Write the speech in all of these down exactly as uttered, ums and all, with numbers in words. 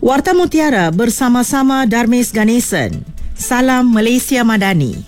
Warta Mutiara bersama-sama Darmis Ganesan. Salam Malaysia Madani.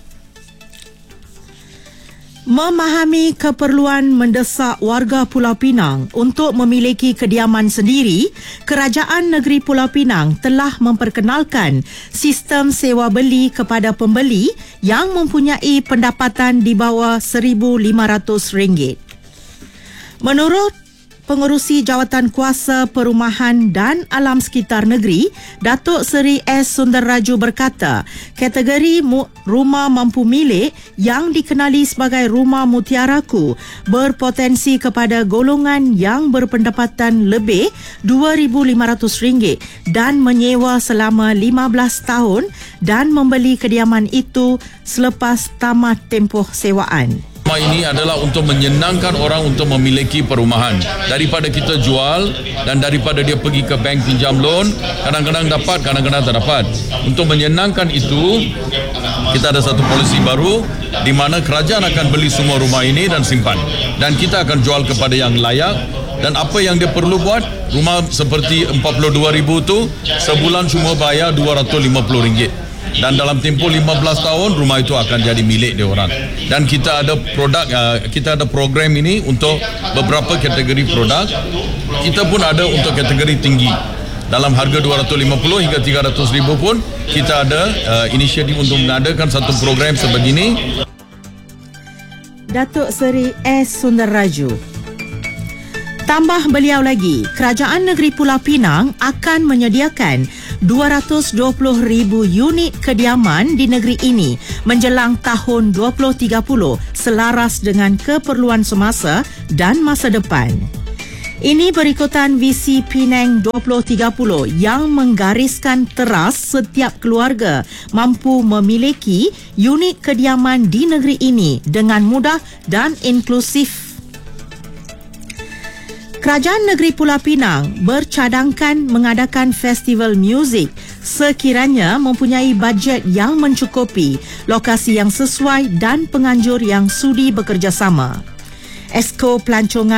Memahami keperluan mendesak warga Pulau Pinang untuk memiliki kediaman sendiri, Kerajaan Negeri Pulau Pinang telah memperkenalkan sistem sewa beli kepada pembeli yang mempunyai pendapatan di bawah seribu lima ratus ringgit. Menurut Pengerusi Jawatan Kuasa Perumahan dan Alam Sekitar Negeri, Datuk Seri S. Sundarraju berkata, kategori mu- rumah mampu milik yang dikenali sebagai Rumah Mutiaraku berpotensi kepada golongan yang berpendapatan lebih dua ribu lima ratus ringgit dan menyewa selama lima belas tahun dan membeli kediaman itu selepas tamat tempoh sewaan. Rumah ini adalah untuk menyenangkan orang untuk memiliki perumahan. Daripada kita jual dan daripada dia pergi ke bank pinjam loan, kadang-kadang dapat, kadang-kadang tak dapat. Untuk menyenangkan itu, kita ada satu polisi baru di mana kerajaan akan beli semua rumah ini dan simpan. Dan kita akan jual kepada yang layak. Dan apa yang dia perlu buat, rumah seperti empat puluh dua ribu tu sebulan cuma bayar dua ratus lima puluh ringgit. Dan dalam tempoh lima belas tahun rumah itu akan jadi milik dia orang. Dan kita ada produk, kita ada program ini untuk beberapa kategori produk. Kita pun ada untuk kategori tinggi. Dalam harga dua ratus lima puluh hingga tiga ratus ribu pun kita ada uh, inisiatif untuk mengadakan satu program sebegini. Datuk Seri S. Sundarraju. Tambah beliau lagi, Kerajaan Negeri Pulau Pinang akan menyediakan dua ratus dua puluh ribu unit kediaman di negeri ini menjelang tahun dua ribu tiga puluh selaras dengan keperluan semasa dan masa depan. Ini berikutan visi Penang dua ribu tiga puluh yang menggariskan teras setiap keluarga mampu memiliki unit kediaman di negeri ini dengan mudah dan inklusif. Kerajaan Negeri Pulau Pinang bercadangkan mengadakan festival muzik sekiranya mempunyai bajet yang mencukupi, lokasi yang sesuai dan penganjur yang sudi bekerjasama. Esko Pelancongan